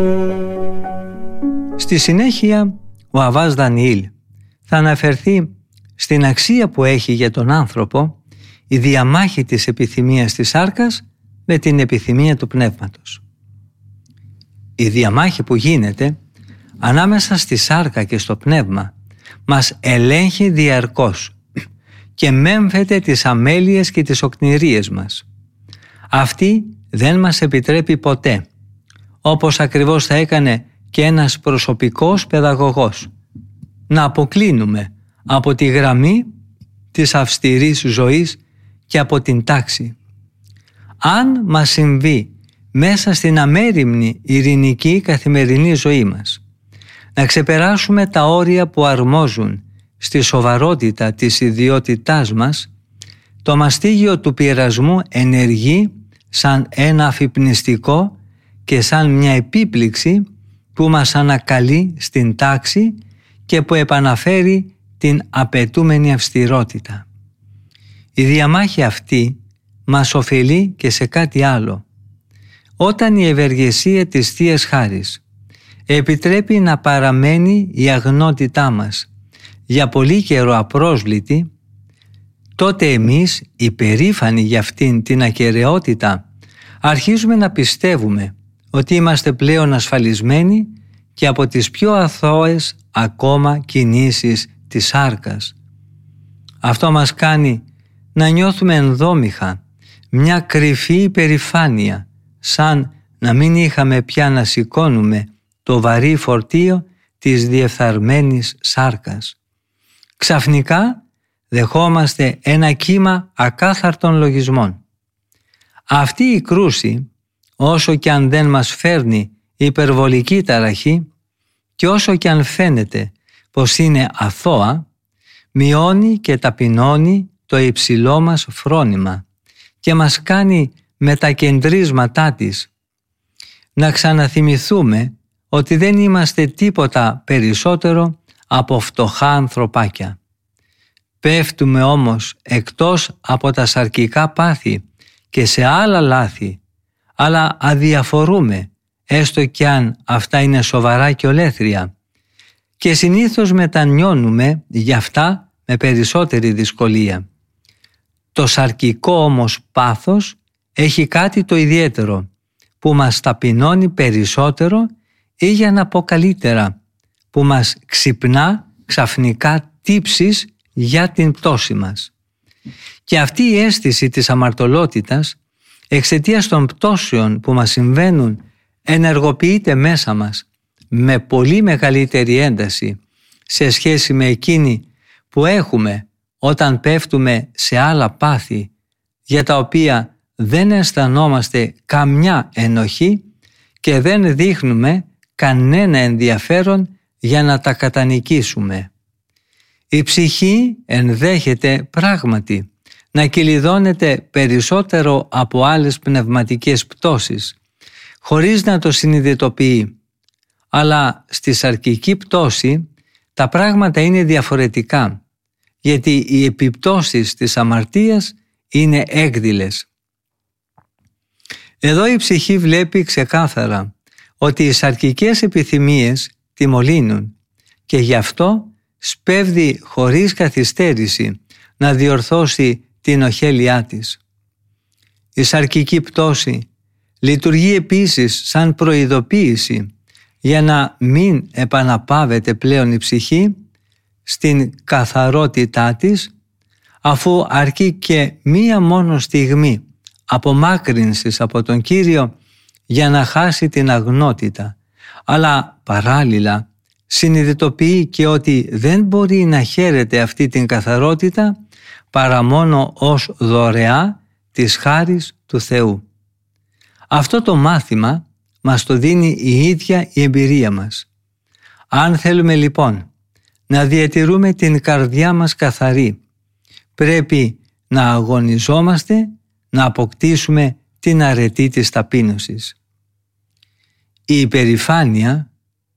Στη συνέχεια, ο Αββάς Δανιήλ θα αναφερθεί στην αξία που έχει για τον άνθρωπο η διαμάχη της επιθυμίας της σάρκας με την επιθυμία του πνεύματος. Η διαμάχη που γίνεται ανάμεσα στη σάρκα και στο πνεύμα μας ελέγχει διαρκώς και μέμφεται τις αμέλειες και τις οκνηρίες μας. Αυτή δεν μας επιτρέπει ποτέ, όπως ακριβώς θα έκανε και ένας προσωπικός παιδαγωγός, να αποκλίνουμε από τη γραμμή της αυστηρής ζωής και από την τάξη. Αν μας συμβεί μέσα στην αμέριμνη ειρηνική καθημερινή ζωή μας να ξεπεράσουμε τα όρια που αρμόζουν στη σοβαρότητα της ιδιότητάς μας, το μαστίγιο του πειρασμού ενεργεί σαν ένα αφυπνιστικό και σαν μια επίπληξη που μας ανακαλεί στην τάξη και που επαναφέρει την απαιτούμενη αυστηρότητα. Η διαμάχη αυτή μας ωφελεί και σε κάτι άλλο. Όταν η ευεργεσία της Θείας Χάρις επιτρέπει να παραμένει η αγνότητά μας για πολύ καιρό απρόσβλητη, τότε εμείς, υπερήφανοι για αυτήν την ακεραιότητα, αρχίζουμε να πιστεύουμε ότι είμαστε πλέον ασφαλισμένοι και από τις πιο αθώες ακόμα κινήσεις της σάρκας. Αυτό μας κάνει να νιώθουμε ενδόμηχα μια κρυφή υπερηφάνεια, σαν να μην είχαμε πια να σηκώνουμε το βαρύ φορτίο της διεφθαρμένης σάρκας. Ξαφνικά δεχόμαστε ένα κύμα ακάθαρτων λογισμών. Αυτή η κρούση, όσο και αν δεν μας φέρνει υπερβολική ταραχή και όσο και αν φαίνεται πως είναι αθώα, μειώνει και ταπεινώνει το υψηλό μας φρόνημα και μας κάνει με τα κεντρίσματά της να ξαναθυμηθούμε ότι δεν είμαστε τίποτα περισσότερο από φτωχά ανθρωπάκια. Πέφτουμε όμως εκτός από τα σαρκικά πάθη και σε άλλα λάθη, αλλά αδιαφορούμε, έστω κι αν αυτά είναι σοβαρά και ολέθρια, και συνήθως μετανιώνουμε γι' αυτά με περισσότερη δυσκολία. Το σαρκικό όμως πάθος έχει κάτι το ιδιαίτερο που μας ταπεινώνει περισσότερο ή, για να πω καλύτερα, που μας ξυπνά ξαφνικά τύψεις για την πτώση μας. Και αυτή η αίσθηση της αμαρτωλότητας, εξαιτίας των πτώσεων που μας συμβαίνουν, ενεργοποιείται μέσα μας με πολύ μεγαλύτερη ένταση σε σχέση με εκείνη που έχουμε όταν πέφτουμε σε άλλα πάθη για τα οποία δεν αισθανόμαστε καμιά ενοχή και δεν δείχνουμε κανένα ενδιαφέρον για να τα κατανικήσουμε. Η ψυχή ενδέχεται πράγματι να κυλιδώνεται περισσότερο από άλλες πνευματικές πτώσεις, χωρίς να το συνειδητοποιεί. Αλλά στη σαρκική πτώση τα πράγματα είναι διαφορετικά, γιατί οι επιπτώσεις της αμαρτίας είναι έκδηλες. Εδώ η ψυχή βλέπει ξεκάθαρα ότι οι σαρκικές επιθυμίες τη μολύνουν και γι' αυτό σπέβδει χωρίς καθυστέρηση να διορθώσει την οχέλειά της. Η σαρκική πτώση λειτουργεί επίσης σαν προειδοποίηση για να μην επαναπάβεται πλέον η ψυχή στην καθαρότητά της, αφού αρκεί και μία μόνο στιγμή απομάκρυνσης από τον Κύριο για να χάσει την αγνότητα, αλλά παράλληλα συνειδητοποιεί και ότι δεν μπορεί να χαίρεται αυτή την καθαρότητα παρά μόνο ως δωρεά της χάρις του Θεού. Αυτό το μάθημα μας το δίνει η ίδια η εμπειρία μας. Αν θέλουμε λοιπόν να διατηρούμε την καρδιά μας καθαρή, πρέπει να αγωνιζόμαστε να αποκτήσουμε την αρετή της ταπείνωσης. Η υπερηφάνεια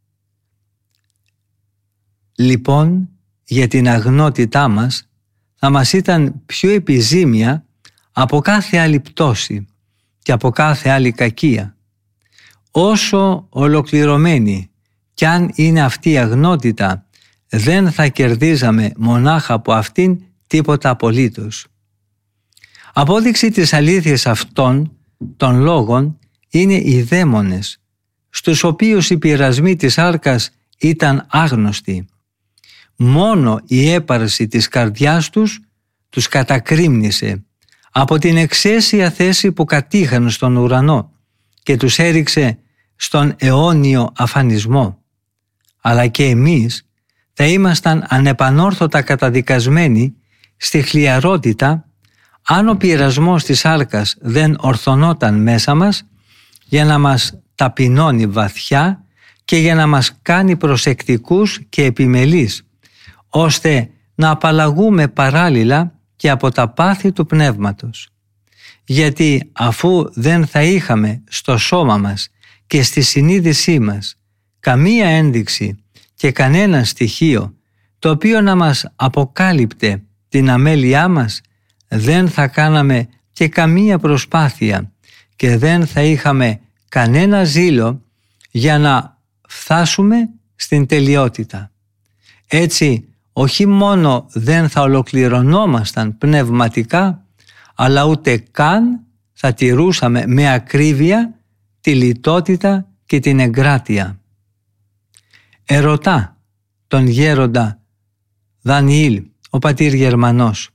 λοιπόν για την αγνότητά μας θα μας ήταν πιο επιζήμια από κάθε άλλη πτώση και από κάθε άλλη κακία. όσο ολοκληρωμένη κι αν είναι αυτή η αγνότητα, δεν θα κερδίζαμε μονάχα από αυτήν τίποτα απολύτως. Απόδειξη της αλήθειας αυτών των λόγων είναι οι δαίμονες, στους οποίους οι πειρασμοί της σάρκας ήταν άγνωστοι. Μόνο η έπαρση της καρδιάς τους κατακρύμνησε από την εξαίσια θέση που κατήχαν στον ουρανό και τους έριξε στον αιώνιο αφανισμό. Αλλά και εμείς θα ήμασταν ανεπανόρθωτα καταδικασμένοι στη χλιαρότητα αν ο πειρασμός της σάρκας δεν ορθωνόταν μέσα μας για να μας ταπεινώνει βαθιά και για να μας κάνει προσεκτικούς και επιμελείς, ώστε να απαλλαγούμε παράλληλα και από τα πάθη του πνεύματος. Γιατί αφού δεν θα είχαμε στο σώμα μας και στη συνείδησή μας καμία ένδειξη και κανένα στοιχείο το οποίο να μας αποκάλυπτε την αμέλειά μας, δεν θα κάναμε και καμία προσπάθεια και δεν θα είχαμε κανένα ζήλο για να φτάσουμε στην τελειότητα. Έτσι, όχι μόνο δεν θα ολοκληρωνόμασταν πνευματικά, αλλά ούτε καν θα τηρούσαμε με ακρίβεια τη λιτότητα και την εγκράτεια. Ερωτά τον γέροντα Δανιήλ, ο πατήρ Γερμανός,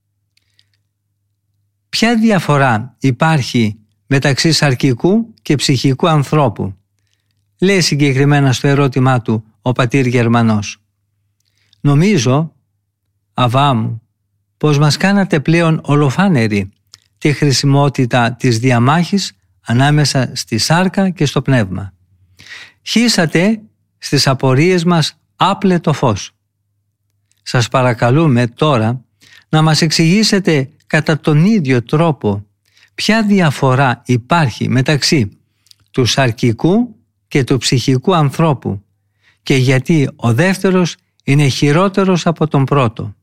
ποια διαφορά υπάρχει μεταξύ σαρκικού και ψυχικού ανθρώπου? Λέει συγκεκριμένα στο ερώτημά του ο πατήρ Γερμανός. Νομίζω, Αβά μου, πως μας κάνατε πλέον ολοφάνερη τη χρησιμότητα της διαμάχης ανάμεσα στη σάρκα και στο πνεύμα. Χύσατε στις απορίες μας άπλετο φως. Σας παρακαλούμε τώρα να μας εξηγήσετε κατά τον ίδιο τρόπο ποια διαφορά υπάρχει μεταξύ του σαρκικού και του ψυχικού ανθρώπου και γιατί ο δεύτερος είναι χειρότερος από τον πρώτο.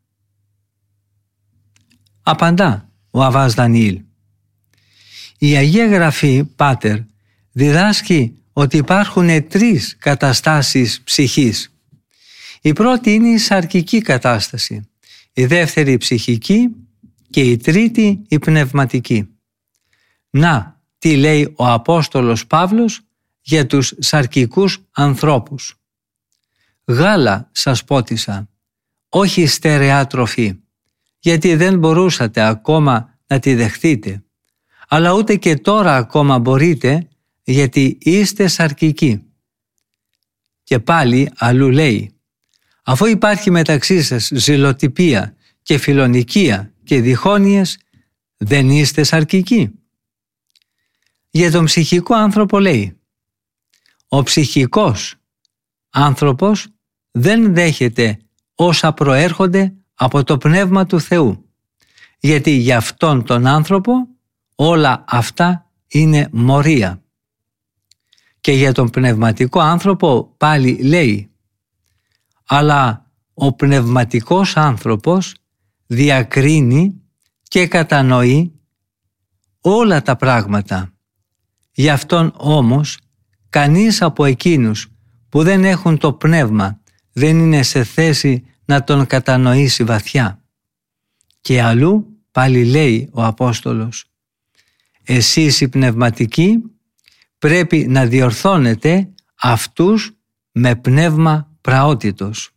Απαντά ο Αββάς Δανιήλ. Η Αγία Γραφή, Πάτερ, διδάσκει ότι υπάρχουν τρεις καταστάσεις ψυχής. Η πρώτη είναι η σαρκική κατάσταση, η δεύτερη η ψυχική και η τρίτη η πνευματική. Να, τι λέει ο Απόστολος Παύλος για τους σαρκικούς ανθρώπους. Γάλα σας πότισα, όχι στερεά τροφή, γιατί δεν μπορούσατε ακόμα να τη δεχτείτε, αλλά ούτε και τώρα ακόμα μπορείτε, γιατί είστε σαρκικοί. Και πάλι αλλού λέει, αφού υπάρχει μεταξύ σας ζηλοτυπία και φιλονικία και διχόνοιες, δεν είστε σαρκικοί. Για τον ψυχικό άνθρωπο λέει, ο ψυχικός άνθρωπος δεν δέχεται όσα προέρχονται από το Πνεύμα του Θεού, γιατί για αυτόν τον άνθρωπο όλα αυτά είναι μορία. Και για τον πνευματικό άνθρωπο πάλι λέει, αλλά ο πνευματικός άνθρωπος διακρίνει και κατανοεί όλα τα πράγματα. Γι' αυτόν όμως κανείς από εκείνους που δεν έχουν το πνεύμα δεν είναι σε θέση να τον κατανοήσει βαθιά. Και αλλού πάλι λέει ο Απόστολος, εσείς οι πνευματικοί πρέπει να διορθώνετε αυτούς με πνεύμα πραότητος.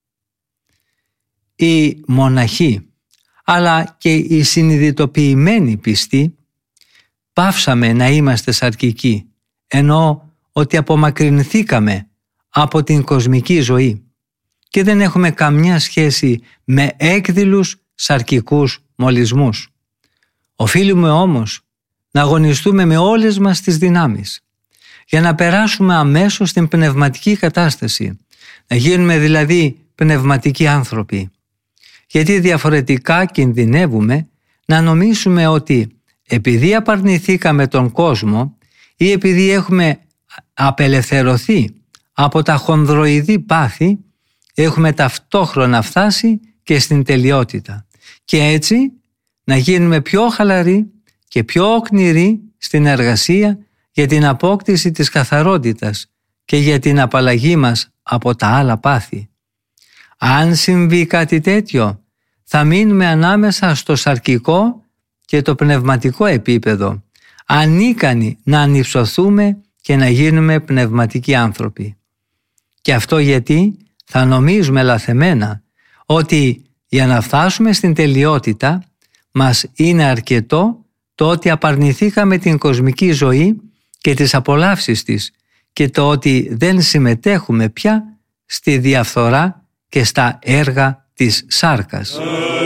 Οι μοναχοί αλλά και οι συνειδητοποιημένοι πιστοί πάυσαμε να είμαστε σαρκικοί, ενώ ότι απομακρυνθήκαμε από την κοσμική ζωή και δεν έχουμε καμιά σχέση με έκδηλους σαρκικούς μολυσμούς. Οφείλουμε όμως να αγωνιστούμε με όλες μας τις δυνάμεις για να περάσουμε αμέσως στην πνευματική κατάσταση, να γίνουμε δηλαδή πνευματικοί άνθρωποι. Γιατί διαφορετικά κινδυνεύουμε να νομίσουμε ότι επειδή απαρνηθήκαμε τον κόσμο ή επειδή έχουμε απελευθερωθεί από τα χονδροειδή πάθη, έχουμε ταυτόχρονα φτάσει και στην τελειότητα και έτσι να γίνουμε πιο χαλαροί και πιο οκνηροί στην εργασία για την απόκτηση της καθαρότητας και για την απαλλαγή μας από τα άλλα πάθη. Αν συμβεί κάτι τέτοιο, θα μείνουμε ανάμεσα στο σαρκικό και το πνευματικό επίπεδο, ανίκανοι να ανυψωθούμε και να γίνουμε πνευματικοί άνθρωποι. Και αυτό γιατί θα νομίζουμε λαθεμένα ότι για να φτάσουμε στην τελειότητα μας είναι αρκετό το ότι απαρνηθήκαμε την κοσμική ζωή και τις απολαύσεις της και το ότι δεν συμμετέχουμε πια στη διαφθορά και στα έργα της σάρκας.